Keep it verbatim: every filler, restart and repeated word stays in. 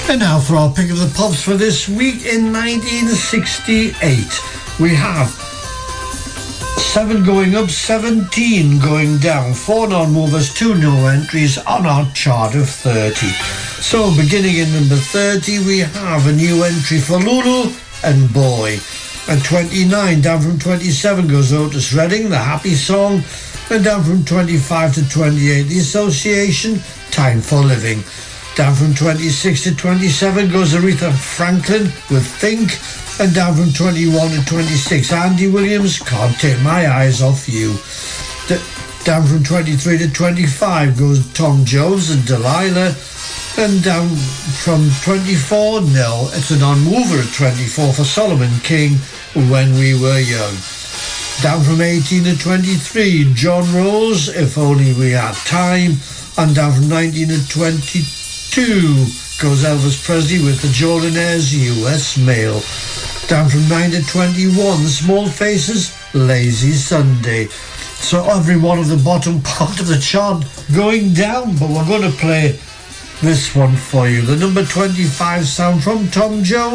And now for our pick of the pops for this week. In nineteen sixty-eight, we have seven going up, seventeen going down, four non-movers, two no entries on our chart of thirty. So beginning in number thirty, we have a new entry for Lulu and Boy. And twenty-nine, down from twenty-seven, goes Otis Redding, The Happy Song. And down from twenty-five to twenty-eight, The Association, Time for Living. Down from twenty-six to twenty-seven goes Aretha Franklin with Think. And down from twenty-one to twenty-six, Andy Williams, Can't Take My Eyes Off You. D- down from twenty-three to twenty-five goes Tom Jones and Delilah. And down from twenty-four, no, it's a non-mover at twenty-four for Solomon King, When We Were Young. Down from eighteen to twenty-three, John Rose, If Only We Had Time. And down from nineteen to twenty-two goes Elvis Presley with the Jordanaires, U S Mail. Down from nine to twenty-one, The Small Faces, Lazy Sunday. So every one of the bottom part of the chart going down, but we're going to play this one for you. The number twenty-five sound from Tom Jones.